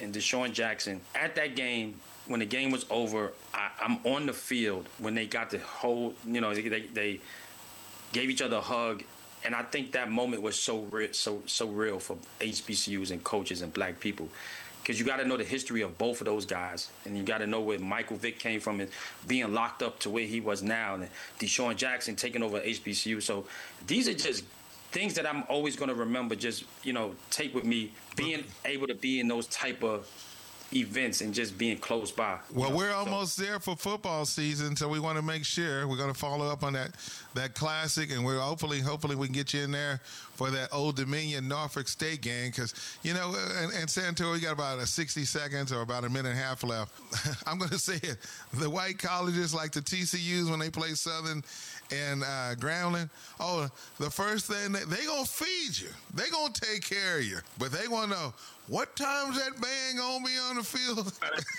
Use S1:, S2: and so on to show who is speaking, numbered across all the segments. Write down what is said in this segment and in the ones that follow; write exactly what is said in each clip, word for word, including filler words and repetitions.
S1: and Deshaun Jackson at that game. When the game was over, I, I'm on the field when they got the whole, you know, they, they, they gave each other a hug. And I think that moment was so real, so so real for H B C Us and coaches and black people, because you got to know the history of both of those guys, and you got to know where Michael Vick came from and being locked up to where he was now, and Deshaun Jackson taking over H B C U. So these are just things that I'm always going to remember. Just, you know, take with me, being able to be in those type of events and just being close by.
S2: Well,
S1: know?
S2: we're almost so. there for football season, so we want to make sure we're going to follow up on that that classic, and we're hopefully hopefully we can get you in there for that Old Dominion Norfolk State game, because you know, and, and Santor, we got about a sixty seconds or about a minute and a half left. I'm going to say it: the white colleges like the T C Us when they play Southern and uh, Grambling. Oh, the first thing they, they gonna feed you, they gonna take care of you, but they want to know. What time's that band gonna be on the field?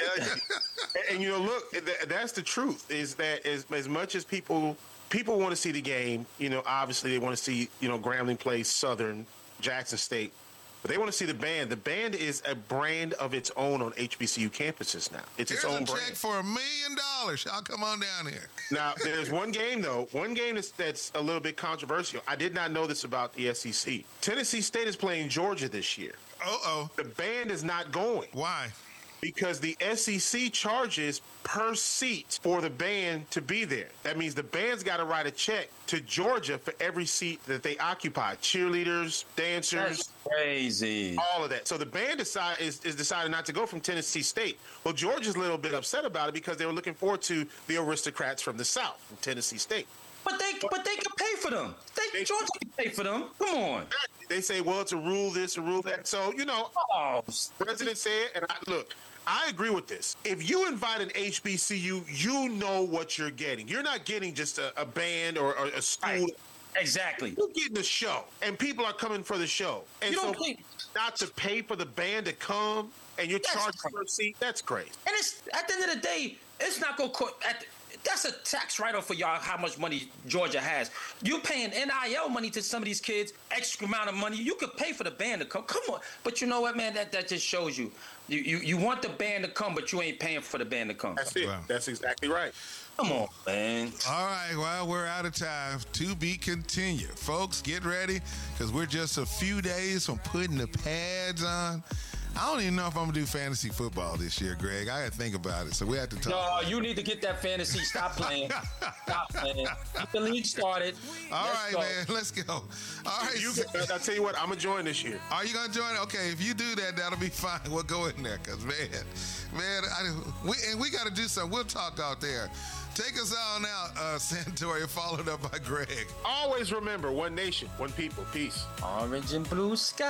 S3: and, and you know, look, that's the truth. Is that as, as much as people people want to see the game, you know, obviously they want to see, you know, Grambling play Southern, Jackson State, but they want to see the band. The band is a brand of its own on H B C U campuses now. It's
S2: Here's
S3: its own
S2: a check
S3: brand.
S2: for a million dollars. I'll come on down here.
S3: Now, there's one game, though, one game that's, that's a little bit controversial. I did not know this about the S E C. Tennessee State is playing Georgia this year.
S2: Uh-oh.
S3: The band is not going.
S2: Why?
S3: Because the S E C charges per seat for the band to be there. That means the band's got to write a check to Georgia for every seat that they occupy. Cheerleaders, dancers.
S1: That's crazy.
S3: All of that. So the band decide, is, is decided not to go from Tennessee State. Well, Georgia's a little bit upset about it because they were looking forward to the aristocrats from the South, from Tennessee State.
S1: But they but they can pay for them. They,
S3: They-
S1: Georgia can pay for them. Come on.
S3: They say, well, it's a rule this, a rule that. So, you know,
S1: Oh,
S3: President said, and I, look, I agree with this. If you invite an H B C U, you know what you're getting. You're not getting just a, a band or, or a school.
S1: right. Exactly.
S3: You're getting a show, and people are coming for the show. And
S1: You
S3: so,
S1: don't think-
S3: not to pay for the band to come, and you're
S1: That's
S3: charging
S1: crazy.
S3: per seat, that's crazy.
S1: And it's at the end of the day, it's not gonna co- at the, that's a tax write-off for y'all. How much money Georgia has? You paying N I L money to some of these kids, extra amount of money. You could pay for the band to come. Come on, but you know what, man? That that just shows you, you you you want the band to come, but you ain't paying for the band to come.
S3: That's it.
S2: Wow.
S3: That's exactly right.
S1: Come on, man.
S2: All right, well, we're out of time. To be continued. Folks, get ready, because we're just a few days from putting the pads on. I don't even know if I'm going to do fantasy football this year, Greg. I got to think about it, so we have to talk.
S1: No, you need to get that fantasy. Stop playing. Stop playing. Get the league started.
S2: All
S1: Let's
S2: right,
S1: go.
S2: man, let's go. All right,
S3: You,
S2: so-
S3: I'll tell you what, I'm going to join this year.
S2: are you going to join? Okay, if you do that, that'll be fine. We'll go in there, because, man, man, I, we, and we got to do something. We'll talk out there. Take us on out, uh, Santoria, followed up by Greg.
S3: Always remember, one nation, one people. Peace.
S1: Orange and blue sky.